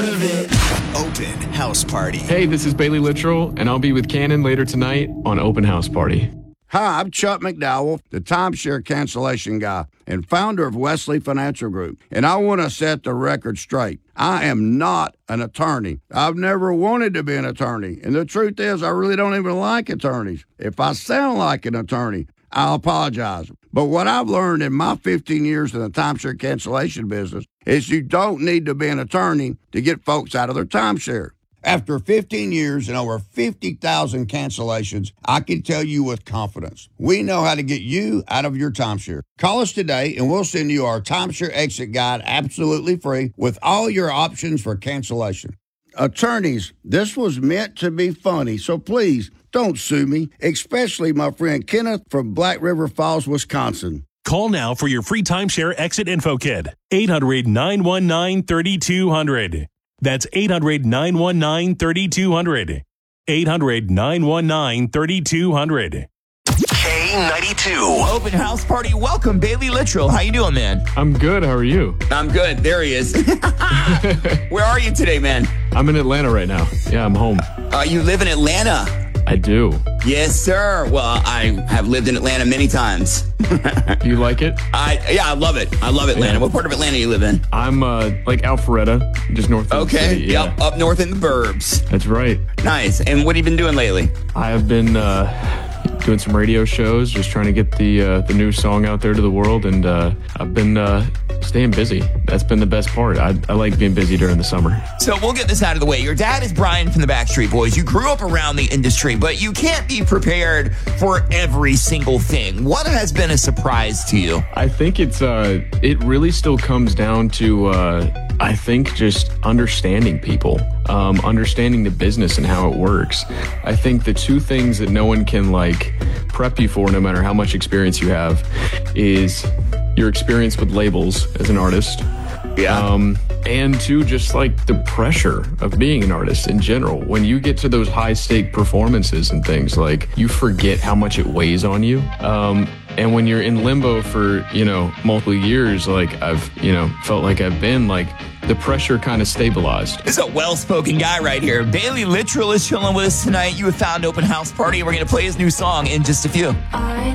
of it. Open House Party. Hey, this is Bailey Littrell, and I'll be with Cannon later tonight on Open House Party. Hi, I'm Chuck McDowell, the timeshare cancellation guy and founder of Wesley Financial Group. And I want to set the record straight. I am not an attorney. I've never wanted to be an attorney. And the truth is, I really don't even like attorneys. If I sound like an attorney, I'll apologize. But what I've learned in my 15 years in the timeshare cancellation business is you don't need to be an attorney to get folks out of their timeshare. After 15 years and over 50,000 cancellations, I can tell you with confidence, we know how to get you out of your timeshare. Call us today and we'll send you our timeshare exit guide absolutely free with all your options for cancellation. Attorneys, this was meant to be funny, so please don't sue me, especially my friend Kenneth from Black River Falls, Wisconsin. Call now for your free timeshare exit info kit. 800-919-3200. That's 800-919-3200. 800-919-3200. K92. Open House Party. Welcome, Bailey Littrell. How you doing, man? I'm good. How are you? I'm good. There he is. Where are you today, man? I'm in Atlanta right now. Yeah, I'm home. You live in Atlanta? I do. Yes, sir. Well, I have lived in Atlanta many times. Do you like it? I love it. I love Atlanta. Yeah. What part of Atlanta do you live in? I'm like Alpharetta, just north of the city. Yeah. Yep, up north in the burbs. That's right. Nice. And what have you been doing lately? I have been doing some radio shows, just trying to get the new song out there to the world, and I've been staying busy. That's been the best part. I like being busy during the summer. So we'll get this out of the way. Your dad is Brian from the Backstreet Boys. You grew up around the industry, but you can't be prepared for every single thing. What has been a surprise to you? I think it really still comes down to I think just understanding people, understanding the business and how it works. I think the two things that no one can prep you for, no matter how much experience you have, is your experience with labels as an artist. Yeah. And two, just the pressure of being an artist in general. When you get to those high stake performances and things, you forget how much it weighs on you. And when you're in limbo for, multiple years, I've, felt like I've been, the pressure kind of stabilized. This is a well-spoken guy right here. Bailey Littrell is chilling with us tonight. You have found Open House Party. We're going to play his new song in just a few.